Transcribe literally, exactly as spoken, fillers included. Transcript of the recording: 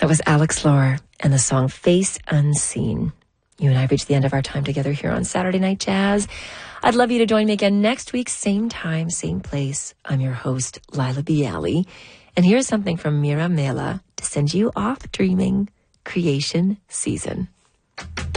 That was Alex Lore and the song Face Unseen. You and I have reached the end of our time together here on Saturday Night Jazz. I'd love you to join me again next week, same time, same place. I'm your host, Lila Bialy. And here's something from Mira Mela to send you off dreaming creation season.